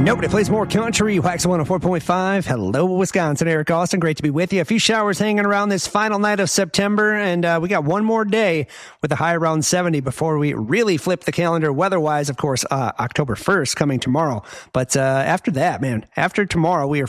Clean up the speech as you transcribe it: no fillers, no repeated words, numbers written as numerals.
Nobody plays more country. Wax 104.5. Hello, Wisconsin. Eric Austin. Great to be with you. A few showers hanging around this final night of September, and we got one more day with a high around 70 before we really flip the calendar weather-wise. Of course, October 1st coming tomorrow. But after that, man, after tomorrow, we are